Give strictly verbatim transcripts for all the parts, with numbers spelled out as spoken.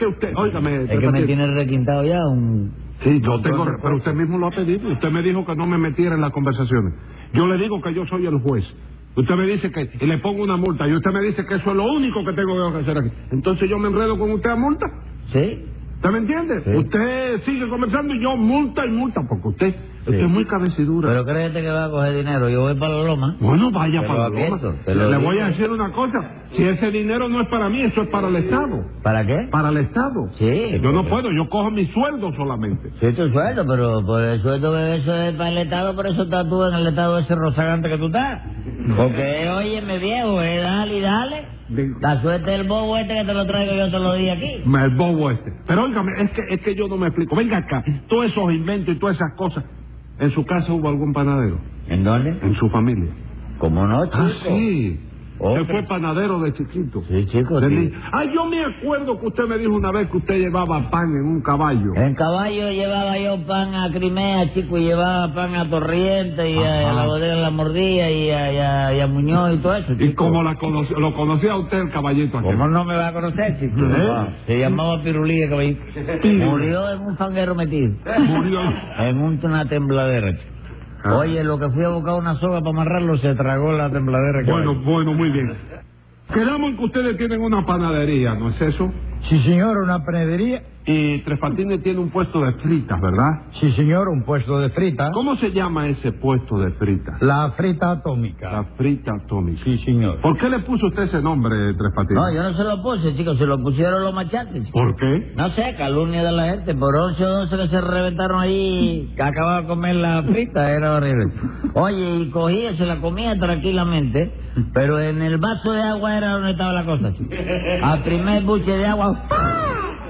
usted, óigame... Es que me tiene requintado ya un... Sí, yo tengo... Pero usted mismo lo ha pedido. Usted me dijo que no me metiera en las conversaciones. Yo le digo que yo soy el juez. Usted me dice que... Y le pongo una multa. Y usted me dice que eso es lo único que tengo que hacer aquí. Entonces yo me enredo con usted a multa. ¿Sí? ¿Usted me entiende? Sí. Usted sigue conversando y yo multa y multa. Porque usted... Sí. Usted es muy cabecidura. Pero créete que va a coger dinero. Yo voy para la loma. Bueno, vaya Te para la lo loma. advierto, te Le, lo le digo. voy a decir una cosa. Si ese dinero no es para mí, eso es para el Estado. ¿Para qué? Para el Estado. Sí. Yo no porque- puedo, yo cojo mi sueldo solamente. Sí, tu sueldo, pero por el sueldo que eso es para el Estado, por eso estás tú en el estado ese rozagante que tú estás. Porque, óyeme viejo, eh, dale y dale. La suerte del bobo este que te lo traigo yo te lo di aquí. El bobo este. Pero óigame, es que, es que yo no me explico. Venga acá, todos esos inventos y todas esas cosas. ¿En su casa hubo algún panadero? ¿En dónde? ¿En su familia? ¿Cómo no, chico? Ah, sí. Otro. Usted fue panadero de chiquito. Sí, chico, De sí. niño. Ah, yo me acuerdo que usted me dijo una vez que usted llevaba pan en un caballo. En caballo llevaba yo pan a Crimea, chico, y llevaba pan a Torriente y a, Ajá. a la bodega La Mordilla y a, y a- y a Muñoz y todo eso, chico. ¿Y cómo la conoció, lo conocía usted el caballito aquel? ¿Cómo no me va a conocer, chico? ¿Eh? Ah, Se llamaba Pirulí el caballito. Pirulí. Murió en un fanguero metido. Murió. En un- una tembladera, chico. Ah. Oye, lo que fui a buscar una soga para amarrarlo se tragó la tembladera. Bueno, caballo. bueno, muy bien. Quedamos en que ustedes tienen una panadería, ¿no es eso? Sí, señor, una panadería. Y Tres Patines tiene un puesto de fritas, ¿verdad? Sí, señor, un puesto de frita. ¿Cómo se llama ese puesto de fritas? La frita atómica. La frita atómica. Sí, señor. ¿Por qué le puso usted ese nombre, Tres Patines? No, yo no se lo puse, chicos, se lo pusieron los machates, chico. ¿Por qué? No sé, calumnia de la gente. Por once o doce que se reventaron ahí, que acababa de comer la frita, era horrible. Oye, y cogía, se la comía tranquilamente, pero en el vaso de agua era donde estaba la cosa, chico. Al primer buche de agua, ¡pah!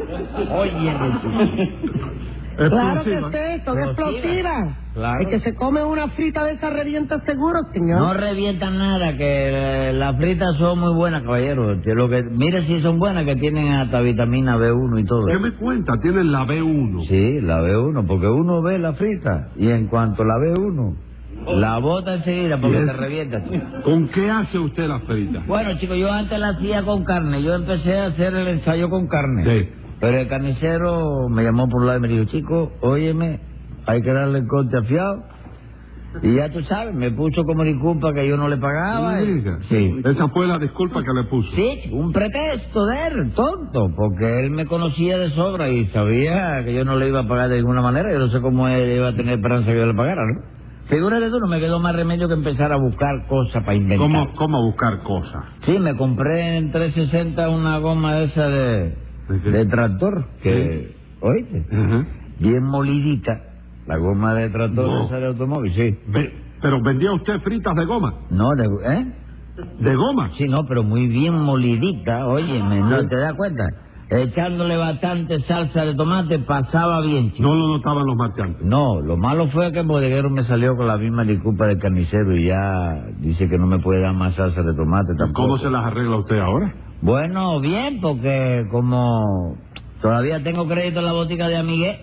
Oye, Claro que Explosiva. sí, son Explosiva. explosivas. Claro. El que se come una frita de esa revienta seguro, señor. no revientan nada, que eh, las fritas son muy buenas, caballero. Que lo que, mire si son buenas, que tienen hasta vitamina B uno y todo. ¿Qué me cuenta? Tienen la B uno. Sí, la B uno, porque uno ve la frita y en cuanto la ve uno, la bota enseguida porque ¿Y te es? revienta, chico. ¿Con qué hace usted la frita? Bueno, chicos, yo antes la hacía con carne. Yo empecé a hacer el ensayo con carne. Sí. Pero el carnicero me llamó por un lado y me dijo, chico, óyeme, hay que darle el corte afiado. Y ya tú sabes, me puso como disculpa que yo no le pagaba. No y- diga. Sí. Esa fue la disculpa que le puso. Sí, un pretexto de él, tonto, porque él me conocía de sobra y sabía que yo no le iba a pagar de ninguna manera. Yo no sé cómo él iba a tener esperanza que yo le pagara, ¿no? Figúrate tú, no me quedó más remedio que empezar a buscar cosas para inventar. ¿Cómo, cómo buscar cosas? Sí, me compré en trescientos sesenta una goma de esa de, ¿De qué? de tractor, que, oíste, Ajá. bien molidita, la goma de tractor No. esa de automóvil, sí. Ve- ¿Pero vendía usted fritas de goma? No, de, ¿eh? ¿De goma? Sí, no, pero muy bien molidita, óyeme, ¿no te das cuenta? Echándole bastante salsa de tomate pasaba bien, chico. No lo notaban los marchantes. No, lo malo fue que el bodeguero me salió con la misma disculpa del carnicero y ya dice que no me puede dar más salsa de tomate tampoco. ¿Cómo se las arregla usted ahora? Bueno, bien, porque como todavía tengo crédito en la botica de Amigué,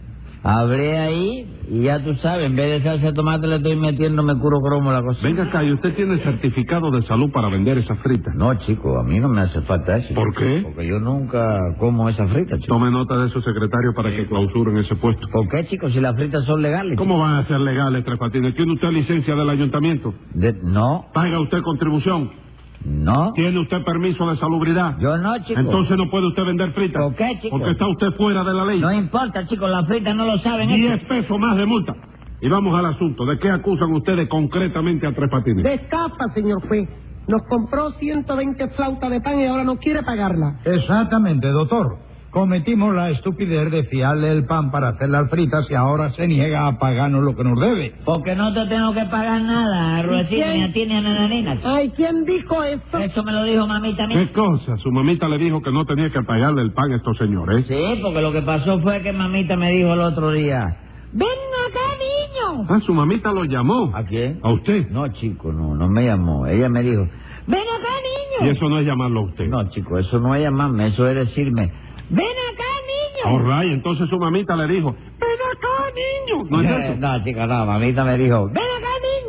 hablé ahí y ya tú sabes, en vez de salsa de tomate le estoy metiendo mercurio cromo a la cosa. Venga acá, ¿y usted tiene certificado de salud para vender esas fritas? No, chico, a mí no me hace falta eso. ¿Por qué? Porque yo nunca como esa frita, chico. Tome nota de su secretario para que clausuren ese puesto. ¿Por qué, chico, si las fritas son legales? ¿Cómo van a ser legales, Tres Patines? ¿Tiene usted licencia del ayuntamiento? De- no, ¿Paga usted contribución? no, ¿Tiene usted permiso de salubridad? yo no, chico. Entonces no puede usted vender fritas. ¿Por qué, chico? Porque está usted fuera de la ley. No importa, chico, las fritas no lo saben. Diez eso. pesos más de multa. Y vamos al asunto. ¿De qué acusan ustedes concretamente a Tres Patines? De estafa, señor juez. Nos compró ciento veinte flautas de pan y ahora no quiere pagarla. Exactamente, doctor. Cometimos la estupidez de fiarle el pan para hacer las fritas y ahora se niega a pagarnos lo que nos debe. Porque no te tengo que pagar nada, Ruecito, quién? ni a ti ni a Nananina. Ay, ¿quién dijo eso? Eso me lo dijo mamita mía. ¿Qué cosa? Su mamita le dijo que no tenía que pagarle el pan a estos señores. Sí, porque lo que pasó fue que mamita me dijo el otro día, ven acá, niño. Ah, su mamita lo llamó. ¿A quién? ¿A usted? No, chico, no, no me llamó. Ella me dijo, ven acá, Y niño. eso no es llamarlo a usted. No, chico, eso no es llamarme, eso es decirme, ven acá, niño. All right, entonces su mamita le dijo, ven acá, niño. ¿No es Eh, eso? no, chico, no, mamita me dijo, ven acá,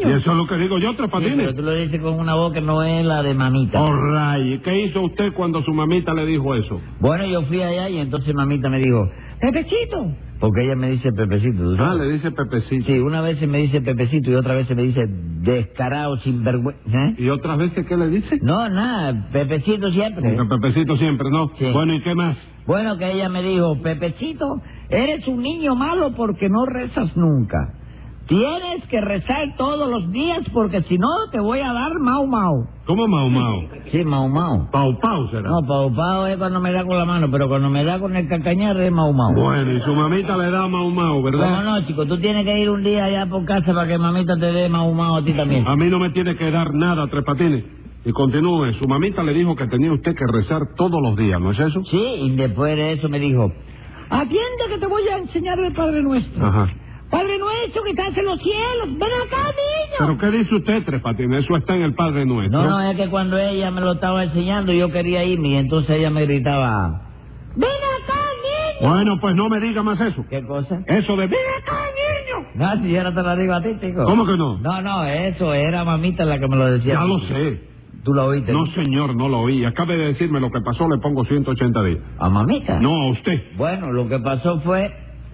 niño. Y eso es lo que digo yo, Tres Sí, Patines. pero tú lo dices con una voz que no es la de mamita. All right. ¿Qué hizo usted cuando su mamita le dijo eso? Bueno, yo fui allá y entonces mamita me dijo, Pepecito. porque ella me dice Pepecito, ¿tú Ah, sabes? le dice Pepecito. Sí, una vez se me dice Pepecito y otra vez se me dice descarado, sinvergüenza. ¿Eh? ¿Y otras veces qué le dice? No, nada, Pepecito siempre. Porque Pepecito siempre, ¿no? Sí. Bueno, ¿y qué más? Bueno, que ella me dijo, Pepecito, eres un niño malo porque no rezas nunca. Tienes que rezar todos los días porque si no te voy a dar mau mau. ¿Cómo Mau Mau? Sí, mau mau. Pau Pau será. No, pau pau es cuando me da con la mano, pero cuando me da con el cacañar es mau mau. Bueno, y su mamita le da Mau Mau, ¿verdad? No, no, chico, tú tienes que ir un día allá por casa para que mamita te dé mau mau a ti también. A mí no me tiene que dar nada, Tres Patines. Y continúe, su mamita le dijo que tenía usted que rezar todos los días, ¿no es eso? Sí, y después de eso me dijo, Atiende que te voy a enseñar el Padre Nuestro. Ajá. Padre Nuestro que estás en los cielos. Ven acá, niño. ¿Pero qué dice usted, Tres Patines? Eso está en el Padre Nuestro. no, no, es que cuando ella me lo estaba enseñando yo quería irme y entonces ella me gritaba, Ven acá, niño. Bueno, pues no me diga más eso. ¿qué cosa? Eso de... Ven acá, niño. No, si yo no te lo digo a ti, chico. ¿Cómo que no? No, no, eso era mamita la que me lo decía. Ya lo sé. ¿Tú lo oíste? No, señor, no lo oí. Acabe de decirme lo que pasó, le pongo ciento ochenta días. ¿A mamita? No, a usted. Bueno, lo que pasó fue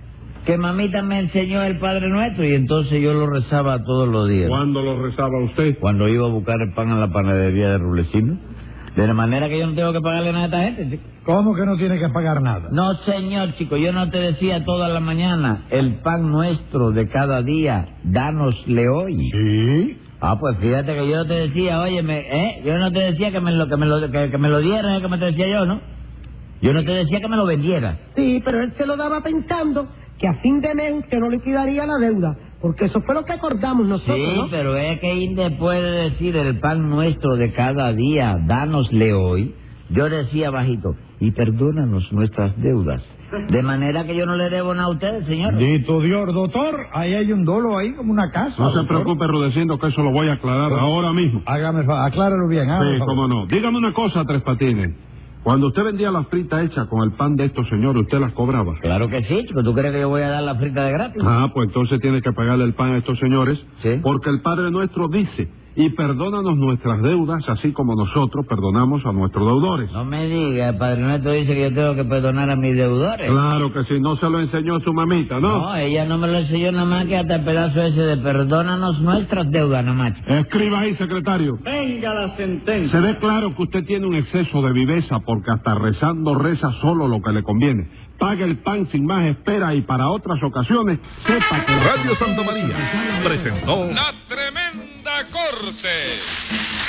que mamita me enseñó el Padre Nuestro y entonces yo lo rezaba todos los días. ¿Cuándo lo rezaba usted? Cuando iba a buscar el pan a la panadería de Rulecindo. De la manera que yo no tengo que pagarle nada a esta gente, chico. ¿Cómo que no tiene que pagar nada? No, señor, chico, yo no te decía toda la mañana, el pan nuestro de cada día, dánosle hoy. Sí. Ah, pues fíjate que yo no te decía, oye, ¿eh? Yo no te decía que me lo, que me lo, que, que me lo dieras, es que me te decía yo, ¿no? Yo no te decía que me lo vendieras. Sí, pero él se lo daba pensando que a fin de mes usted no liquidaría la deuda. Porque eso fue lo que acordamos nosotros, Sí, ¿no? pero es que Inde puede decir el pan nuestro de cada día, dánosle hoy. Yo decía bajito, y perdónanos nuestras deudas. De manera que yo no le debo nada a ustedes, señor. Dito Dios, doctor, ahí hay un dolo ahí como una casa. No se doctor. preocupe, Rudecindo, que eso lo voy a aclarar ahora mismo. Hágame, fa- acláralo bien, hágame Sí, favor. cómo no. Dígame una cosa, Tres Patines. Cuando usted vendía las fritas hechas con el pan de estos señores, ¿usted las cobraba? Claro que sí, chico. ¿Tú crees que yo voy a dar la frita de gratis? Ah, pues entonces tiene que pagarle el pan a estos señores. Sí. Porque el Padre Nuestro dice, y perdónanos nuestras deudas, así como nosotros perdonamos a nuestros deudores. No me diga, el Padre Nuestro dice que yo tengo que perdonar a mis deudores. Claro que sí, no se lo enseñó su mamita, ¿no? No, ella no me lo enseñó nada más que hasta el pedazo ese de perdónanos nuestras deudas, nada más. chico. Escriba ahí, secretario. Venga la sentencia. Se ve claro que usted tiene un exceso de viveza porque hasta rezando reza solo lo que le conviene. Pague el pan sin más espera y para otras ocasiones sepa que... Radio Santa María presentó La Tremenda Corte.